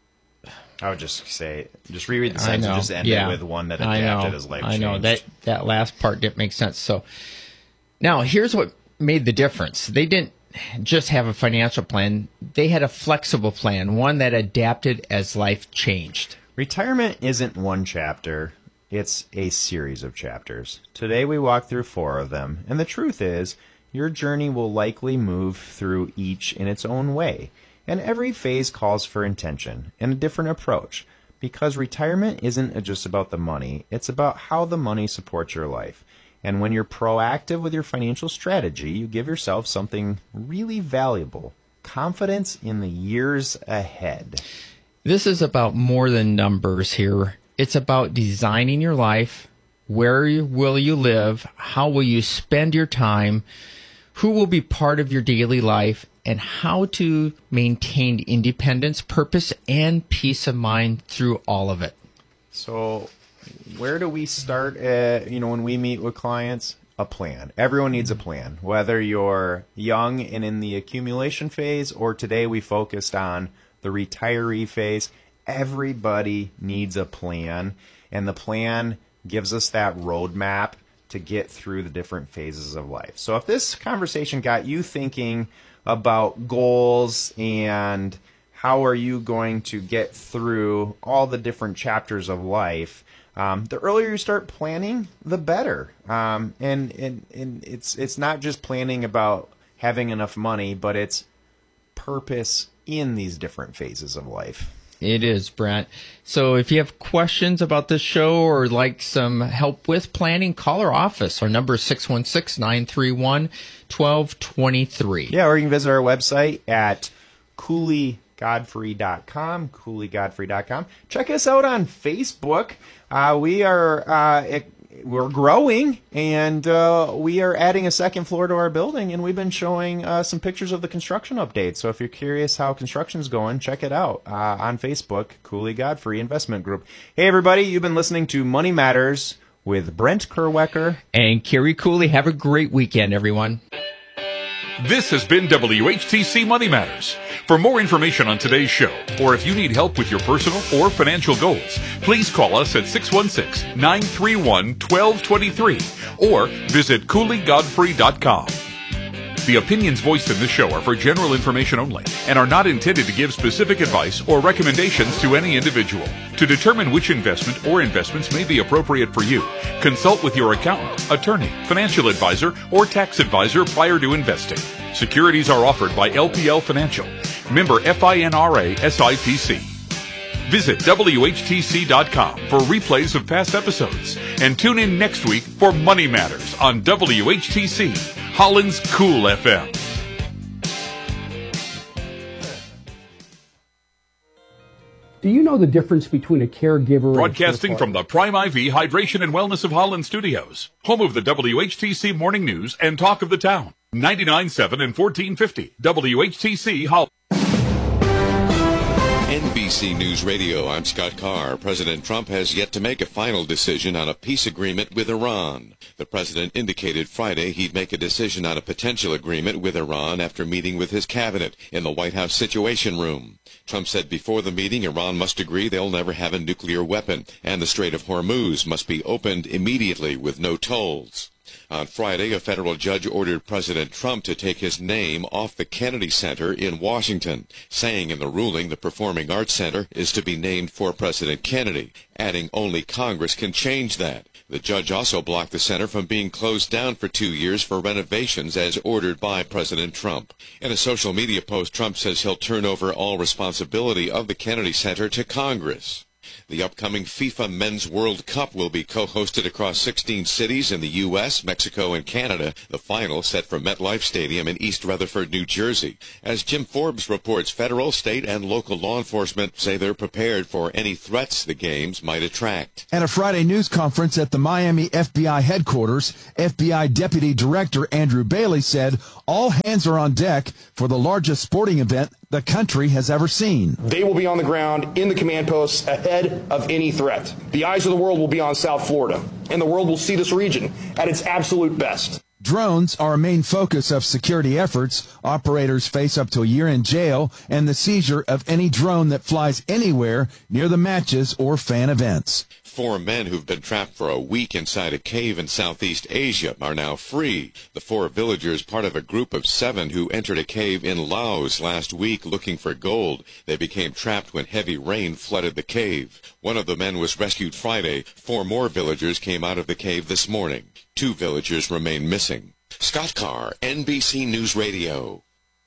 I would just say, just reread the sentence and just end yeah. it with one that I adapted know. as life I changed. know that that last part didn't make sense. So now here's what made the difference. They didn't just have a financial plan. They had a flexible plan, one that adapted as life changed. Retirement isn't one chapter. It's a series of chapters. Today we walk through four of them, and the truth is, your journey will likely move through each in its own way, and every phase calls for intention and a different approach, because retirement isn't just about the money, it's about how the money supports your life. And when you're proactive with your financial strategy, you give yourself something really valuable, confidence in the years ahead. This is about more than numbers here. It's about designing your life. Where will you live? How will you spend your time? Who will be part of your daily life? And how to maintain independence, purpose, and peace of mind through all of it. So where do we start at, you know, when we meet with clients? A plan. Everyone needs a plan, whether you're young and in the accumulation phase, or today we focused on the retiree phase. Everybody needs a plan, and the plan gives us that roadmap to get through the different phases of life. So if this conversation got you thinking about goals and how are you going to get through all the different chapters of life, um, the earlier you start planning, the better. Um, and and, and it's, it's not just planning about having enough money, but it's purpose in these different phases of life. It is, Brent. So if you have questions about this show or like some help with planning, call our office. Our number is six one six, nine three one, one two two three. Yeah, or you can visit our website at Cooley Godfrey dot com, Cooley Godfrey dot com. Check us out on Facebook. Uh, we are uh, it, we're growing, and uh, we are adding a second floor to our building, and we've been showing uh, some pictures of the construction update. So if you're curious how construction's going, check it out uh, on Facebook, Cooley Godfrey Investment Group. Hey, everybody, you've been listening to Money Matters with Brent Kerwecker and Carrie Cooley. Have a great weekend, everyone. This has been W H T C Money Matters. For more information on today's show, or if you need help with your personal or financial goals, please call us at six one six, nine three one, one two two three or visit Cooley Godfrey dot com. The opinions voiced in this show are for general information only and are not intended to give specific advice or recommendations to any individual. To determine which investment or investments may be appropriate for you, consult with your accountant, attorney, financial advisor, or tax advisor prior to investing. Securities are offered by L P L Financial, member FINRA S I P C. Visit W H T C dot com for replays of past episodes and tune in next week for Money Matters on W H T C, Holland's Cool F M. Do you know the difference between a caregiver Broadcasting and from the Prime I V Hydration and Wellness of Holland Studios, home of the W H T C Morning News and Talk of the Town, ninety-nine point seven and fourteen fifty W H T C Holland. N B C News Radio, I'm Scott Carr. President Trump has yet to make a final decision on a peace agreement with Iran. The president indicated Friday he'd make a decision on a potential agreement with Iran after meeting with his cabinet in the White House Situation Room. Trump said before the meeting, Iran must agree they'll never have a nuclear weapon, and the Strait of Hormuz must be opened immediately with no tolls. On Friday, a federal judge ordered President Trump to take his name off the Kennedy Center in Washington, saying in the ruling the Performing Arts Center is to be named for President Kennedy, adding only Congress can change that. The judge also blocked the center from being closed down for two years for renovations as ordered by President Trump. In a social media post, Trump says he'll turn over all responsibility of the Kennedy Center to Congress. The upcoming FIFA Men's World Cup will be co-hosted across sixteen cities in the U S, Mexico, and Canada. The final set for MetLife Stadium in East Rutherford, New Jersey. As Jim Forbes reports, federal, state, and local law enforcement say they're prepared for any threats the games might attract. At a Friday news conference at the Miami F B I headquarters, F B I Deputy Director Andrew Bailey said all hands are on deck for the largest sporting event the country has ever seen. They will be on the ground in the command posts ahead of any threat. The eyes of the world will be on South Florida, and the world will see this region at its absolute best. Drones are a main focus of security efforts. Operators face up to a year in jail and the seizure of any drone that flies anywhere near the matches or fan events. Four men who've been trapped for a week inside a cave in Southeast Asia are now free. The four villagers, part of a group of seven who entered a cave in Laos last week looking for gold. They became trapped when heavy rain flooded the cave. One of the men was rescued Friday. Four more villagers came out of the cave this morning. Two villagers remain missing. Scott Carr, N B C News Radio.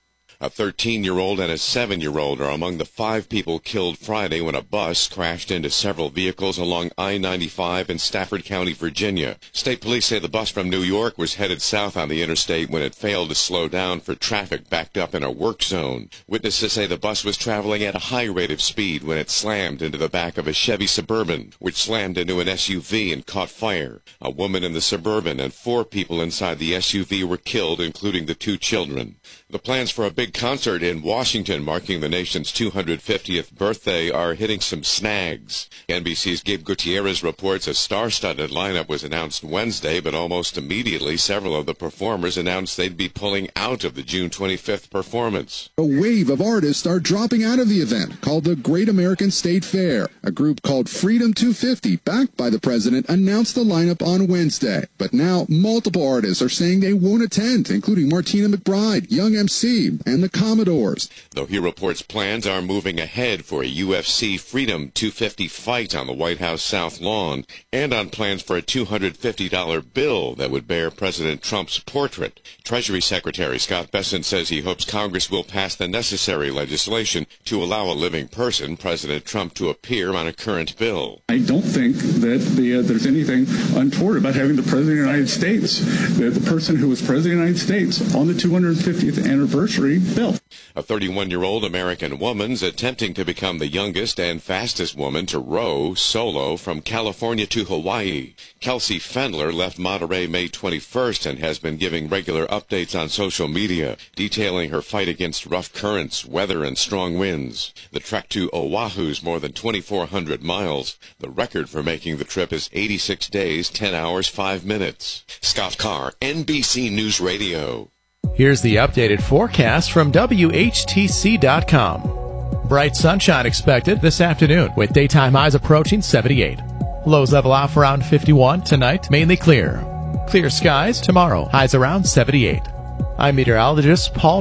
A thirteen-year-old and a seven-year-old are among the five people killed Friday when a bus crashed into several vehicles along I ninety-five in Stafford County, Virginia. State police say the bus from New York was headed south on the interstate when it failed to slow down for traffic backed up in a work zone. Witnesses say the bus was traveling at a high rate of speed when it slammed into the back of a Chevy Suburban, which slammed into an S U V and caught fire. A woman in the Suburban and four people inside the S U V were killed, including the two children. The plans for a big concert in Washington marking the nation's two hundred fiftieth birthday are hitting some snags. N B C's Gabe Gutierrez reports a star-studded lineup was announced Wednesday, but almost immediately several of the performers announced they'd be pulling out of the June twenty-fifth performance. A wave of artists are dropping out of the event called the Great American State Fair. A group called Freedom two fifty, backed by the president, announced the lineup on Wednesday. But now multiple artists are saying they won't attend, including Martina McBride, Young M C, and the Commodores. Though he reports plans are moving ahead for a U F C Freedom two fifty fight on the White House South Lawn and on plans for a two hundred fifty dollar bill that would bear President Trump's portrait. Treasury Secretary Scott Bessent says he hopes Congress will pass the necessary legislation to allow a living person, President Trump, to appear on a current bill. I don't think that the, uh, there's anything untoward about having the President of the United States, the, the person who was President of the United States, on the two hundred fiftieth anniversary bill. A thirty-one-year-old American woman's attempting to become the youngest and fastest woman to row solo from California to Hawaii. Kelsey Fendler left Monterey May twenty-first and has been giving regular updates on social media, detailing her fight against rough currents, weather, and strong winds. The trek to Oahu's more than twenty-four hundred miles. The record for making the trip is eighty-six days, ten hours, five minutes. Scott Carr, N B C News Radio. Here's the updated forecast from W H T C dot com. Bright sunshine expected this afternoon with daytime highs approaching seventy-eight. Lows level off around fifty-one. Tonight, mainly clear. Clear skies tomorrow, highs around seventy-eight. I'm meteorologist Paul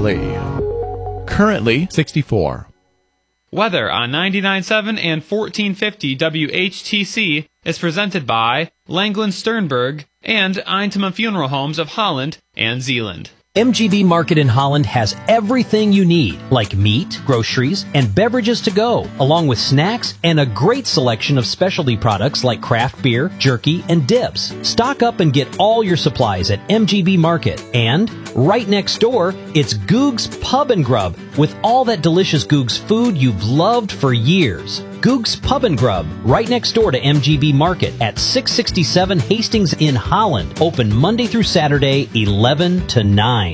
Trombley. Currently sixty-four. Weather on ninety-nine point seven and fourteen fifty W H T C is presented by Langland Sternberg and Eintema Funeral Homes of Holland and Zealand. M G B Market in Holland has everything you need, like meat, groceries, and beverages to go, along with snacks and a great selection of specialty products like craft beer, jerky, and dips. Stock up and get all your supplies at M G B Market. And right next door, it's Goog's Pub and Grub, with all that delicious Goog's food you've loved for years. Goog's Pub and Grub, right next door to M G B Market at six sixty-seven Hastings in Holland. Open Monday through Saturday, eleven to nine.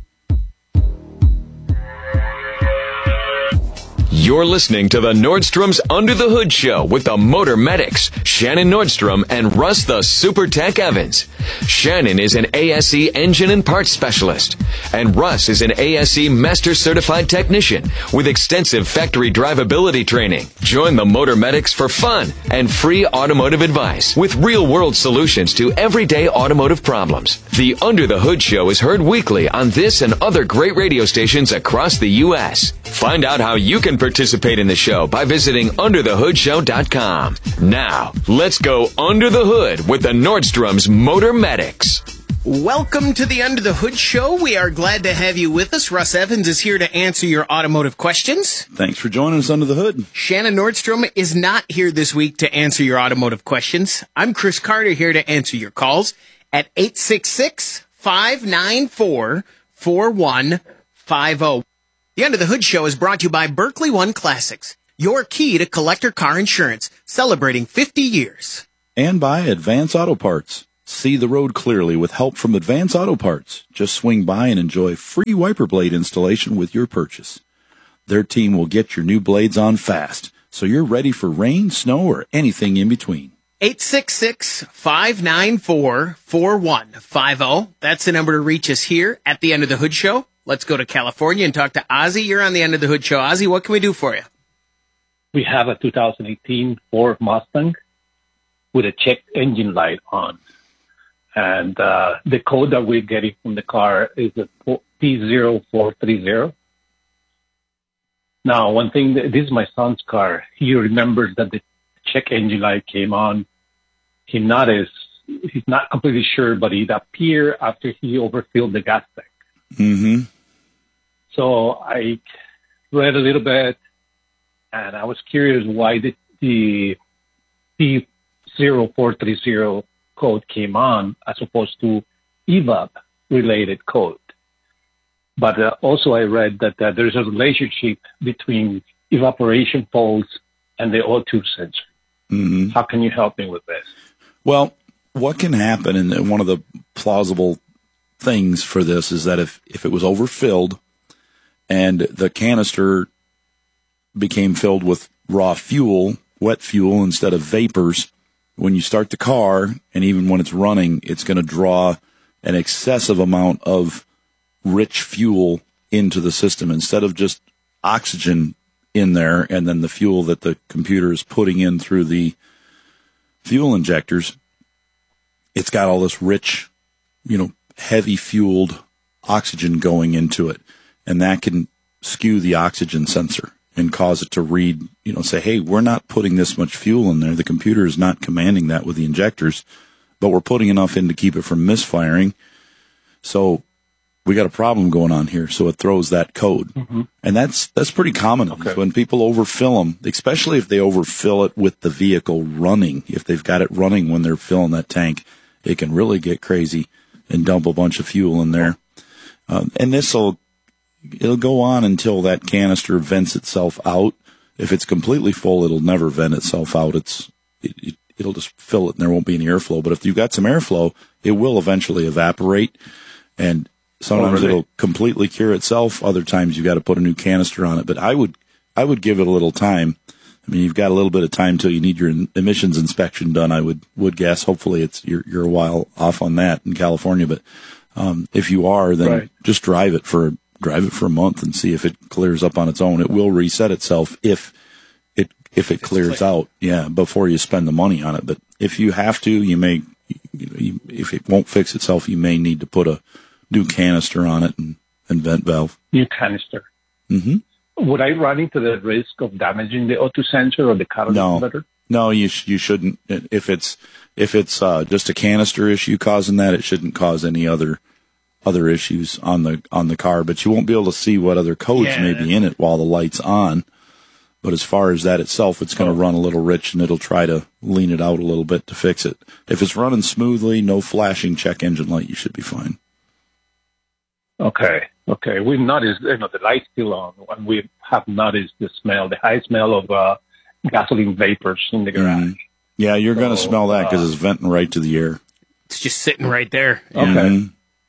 You're listening to the Nordstrom's Under the Hood Show with the Motor Medics, Shannon Nordstrom and Russ the Super Tech Evans. Shannon is an A S E engine and parts specialist, and Russ is an A S E Master Certified Technician with extensive factory drivability training. Join the Motor Medics for fun and free automotive advice with real-world solutions to everyday automotive problems. The Under the Hood Show is heard weekly on this and other great radio stations across the U S. Find out how you can participate participate in the show by visiting under the hood show dot com. Now, let's go under the hood with the Nordstrom's Motor Medics. Welcome to the Under the Hood Show. We are glad to have you with us. Russ Evans is here to answer your automotive questions. Thanks for joining us under the hood. Shannon Nordstrom is not here this week to answer your automotive questions. I'm Chris Carter here to answer your calls at eight six six, five nine four, four one five zero. The Under the Hood Show is brought to you by Berkeley One Classics, your key to collector car insurance, celebrating fifty years. And by Advance Auto Parts. See the road clearly with help from Advance Auto Parts. Just swing by and enjoy free wiper blade installation with your purchase. Their team will get your new blades on fast, so you're ready for rain, snow, or anything in between. eight six six, five nine four, four one five zero. That's the number to reach us here at the End of the Hood Show. Let's go to California and talk to Ozzy. You're on the End of the Hood Show. Ozzy, what can we do for you? We have a two thousand eighteen Ford Mustang with a check engine light on. And uh, the code that we're getting from the car is a P zero four three zero. Now, one thing, that, this is my son's car. He remembers that the check engine light came on. He not is, he's not completely sure, but it appeared after he overfilled the gas tank. Mm-hmm. So I read a little bit, and I was curious why the, the P zero four three zero code came on as opposed to E V A P-related code. But uh, also I read that uh, there's a relationship between evaporation faults and the O two sensor. Mm-hmm. How can you help me with this? Well, what can happen, and one of the plausible things for this is that if, if it was overfilled and the canister became filled with raw fuel, wet fuel instead of vapors, when you start the car, and even when it's running, it's going to draw an excessive amount of rich fuel into the system instead of just oxygen in there and then the fuel that the computer is putting in through the fuel injectors. It's got all this rich, you know, heavy fueled oxygen going into it, and that can skew the oxygen sensor and cause it to read, you know, say, hey, we're not putting this much fuel in there. The computer is not commanding that with the injectors, but we're putting enough in to keep it from misfiring. So we got a problem going on here. So it throws that code. Mm-hmm. And that's, that's pretty common. Okay. When people overfill them, especially if they overfill it with the vehicle running, if they've got it running when they're filling that tank, it can really get crazy and dump a bunch of fuel in there. Um, and this will, it'll go on until that canister vents itself out. If it's completely full, it'll never vent itself out. It's, it, it, it'll just fill it and there won't be any airflow. But if you've got some airflow, it will eventually evaporate, and sometimes oh, really? it'll completely cure itself. Other times you got to put a new canister on it. But I would, I would give it a little time. I mean, you've got a little bit of time till you need your emissions inspection done. I would, would guess. Hopefully it's, you're, you're a while off on that in California. But, um, if you are, then right. just drive it for drive it for a month and see if it clears up on its own. It will reset itself if it if it clears out, yeah, before you spend the money on it. But if you have to, you may, you know, you, if it won't fix itself, you may need to put a new canister on it and, and vent valve. New canister. Mm-hmm. Would I run into the risk of damaging the O two sensor or the catalytic no. converter? No, you sh- you shouldn't. If it's if it's uh, just a canister issue causing that, it shouldn't cause any other. other issues on the on the car, but you won't be able to see what other codes yeah. may be in it while the light's on. But as far as that itself, it's going to oh. run a little rich, and it'll try to lean it out a little bit to fix it. If it's running smoothly, no flashing check engine light, you should be fine. Okay, okay. We've noticed, you know, the light's still on, and we have noticed the smell, the high smell of uh, gasoline vapors in the garage. Mm. Yeah, you're so, going to smell that because uh, it's venting right to the air. It's just sitting right there. Okay. Mm-hmm.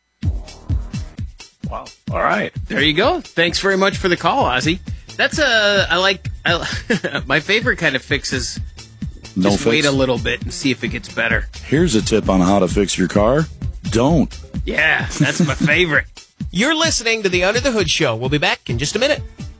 Wow. All right. There you go. Thanks very much for the call, Ozzy. That's a, I like, I, my favorite kind of fix is no just fix. wait a little bit and see if it gets better. Here's a tip on how to fix your car. Don't. Yeah, that's my favorite. You're listening to the Under the Hood Show. We'll be back in just a minute.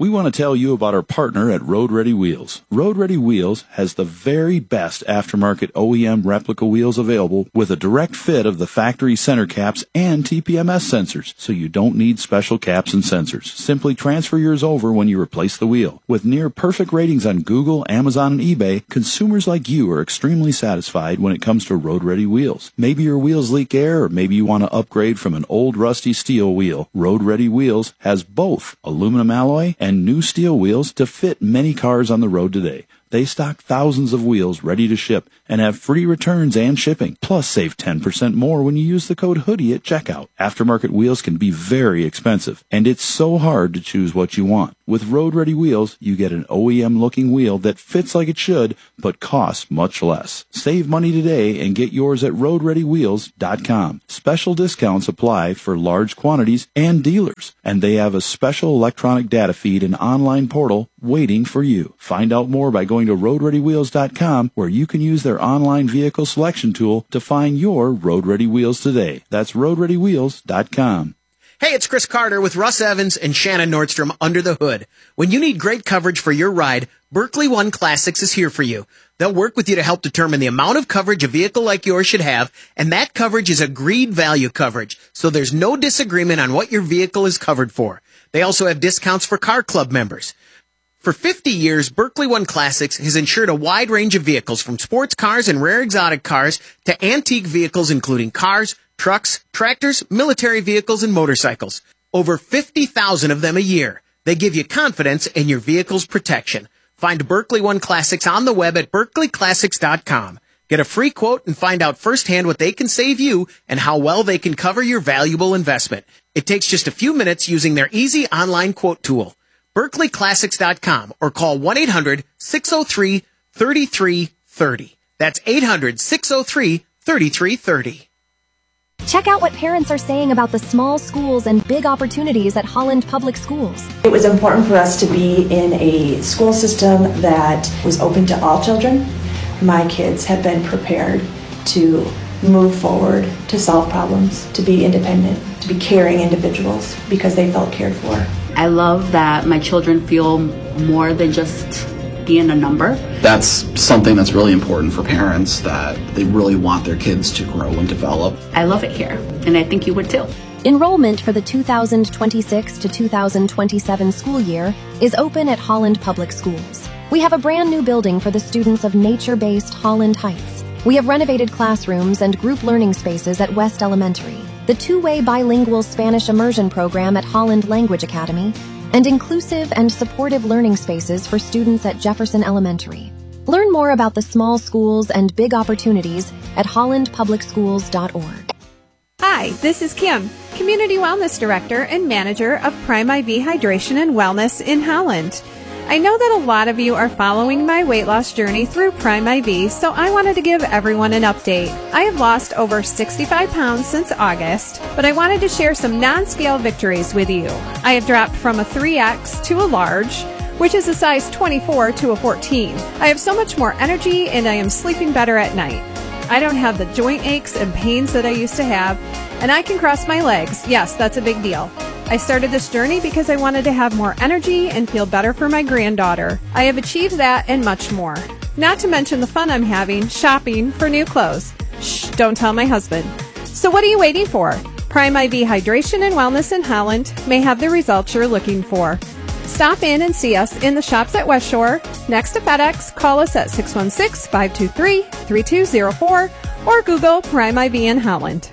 We want to tell you about our partner at Road Ready Wheels. Road Ready Wheels has the very best aftermarket O E M replica wheels available with a direct fit of the factory center caps and T P M S sensors, so you don't need special caps and sensors. Simply transfer yours over when you replace the wheel. With near perfect ratings on Google, Amazon, and eBay, consumers like you are extremely satisfied when it comes to Road Ready Wheels. Maybe your wheels leak air, or maybe you want to upgrade from an old rusty steel wheel. Road Ready Wheels has both aluminum alloy and new steel wheels to fit many cars on the road today. They stock thousands of wheels ready to ship and have free returns and shipping. Plus, save ten percent more when you use the code HOODIE at checkout. Aftermarket wheels can be very expensive, and it's so hard to choose what you want. With Road Ready Wheels, you get an O E M-looking wheel that fits like it should, but costs much less. Save money today and get yours at road ready wheels dot com. Special discounts apply for large quantities and dealers, and they have a special electronic data feed and online portal waiting for you. Find out more by going to road ready wheels dot com, where you can use their online vehicle selection tool to find your Road Ready Wheels today. That's road ready wheels dot com. Hey, it's Chris Carter with Russ Evans and Shannon Nordstrom Under the Hood. When you need great coverage for your ride, Berkley One Classics is here for you. They'll work with you to help determine the amount of coverage a vehicle like yours should have, and that coverage is agreed value coverage, so there's no disagreement on what your vehicle is covered for. They also have discounts for Car Club members. For fifty years, Berkley One Classics has insured a wide range of vehicles, from sports cars and rare exotic cars to antique vehicles, including cars, trucks, tractors, military vehicles, and motorcycles. Over fifty thousand of them a year. They give you confidence in your vehicle's protection. Find Berkley One Classics on the web at berkley classics dot com. Get a free quote and find out firsthand what they can save you and how well they can cover your valuable investment. It takes just a few minutes using their easy online quote tool. berkley classics dot com, or call one eight hundred six oh three three three three oh. That's eight hundred six oh three three three three oh. Check out what parents are saying about the small schools and big opportunities at Holland Public Schools. It was important for us to be in a school system that was open to all children. My kids have been prepared to move forward, to solve problems, to be independent, to be caring individuals because they felt cared for. I love that my children feel more than just being a number. That's something that's really important for parents, that they really want their kids to grow and develop. I love it here, and I think you would too. Enrollment for the two thousand twenty-six to two thousand twenty-seven school year is open at Holland Public Schools. We have a brand new building for the students of nature-based Holland Heights. We have renovated classrooms and group learning spaces at West Elementary, the two-way bilingual Spanish immersion program at Holland Language Academy, and inclusive and supportive learning spaces for students at Jefferson Elementary. Learn more about the small schools and big opportunities at holland public schools dot org. Hi, this is Kim, Community Wellness Director and Manager of Prime I V Hydration and Wellness in Holland. I know that a lot of you are following my weight loss journey through Prime I V, so I wanted to give everyone an update. I have lost over sixty-five pounds since August, but I wanted to share some non-scale victories with you. I have dropped from a three X to a large, which is a size twenty-four to a fourteen. I have so much more energy and I am sleeping better at night. I don't have the joint aches and pains that I used to have, and I can cross my legs. Yes, that's a big deal. I started this journey because I wanted to have more energy and feel better for my granddaughter. I have achieved that and much more. Not to mention the fun I'm having shopping for new clothes. Shh, don't tell my husband. So what are you waiting for? Prime I V Hydration and Wellness in Holland may have the results you're looking for. Stop in and see us in the shops at West Shore, next to FedEx. Call us at six one six, five two three, three two zero four or Google Prime I V in Holland.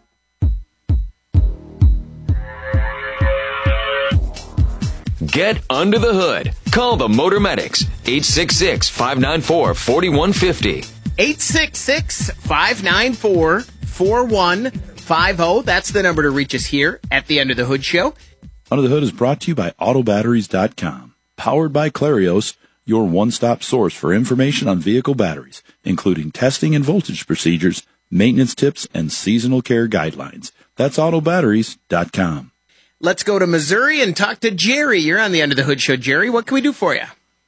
Get under the hood. Call the Motor Medics, eight six six, five nine four, four one five zero. eight six six, five nine four, four one five zero. That's the number to reach us here at the Under the Hood Show. Under the Hood is brought to you by auto batteries dot com. Powered by Clarios, your one-stop source for information on vehicle batteries, including testing and voltage procedures, maintenance tips, and seasonal care guidelines. That's auto batteries dot com. Let's go to Missouri and talk to Jerry. You're on the Under the Hood Show, Jerry. What can we do for you?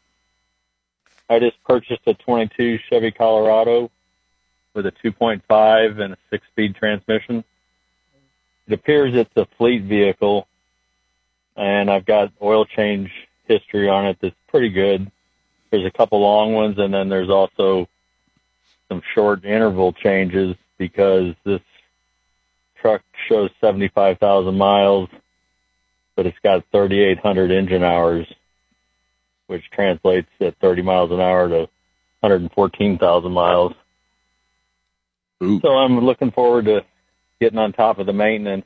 I just purchased a twenty-two Chevy Colorado with a two point five and a six-speed transmission. It appears it's a fleet vehicle, and I've got oil change history on it that's pretty good. There's a couple long ones, and then there's also some short interval changes because this truck shows seventy-five thousand miles, but it's got thirty-eight hundred engine hours, which translates at thirty miles an hour to one hundred fourteen thousand miles. Ooh. So I'm looking forward to getting on top of the maintenance.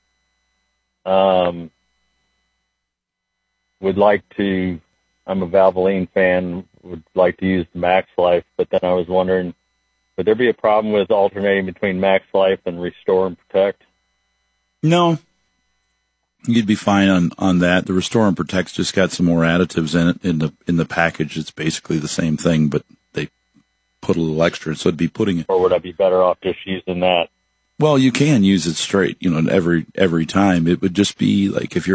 Um, would like to, I'm a Valvoline fan, would like to use the Max Life, but then I was wondering, would there be a problem with alternating between Max Life and Restore and Protect? No. You'd be fine on, on that. The Restore and Protect's just got some more additives in it in the in the package. It's basically the same thing, but they put a little extra, so it'd be putting it. Or would I be better off just using that? Well, you can use it straight, you know, every every time. It would just be like if you're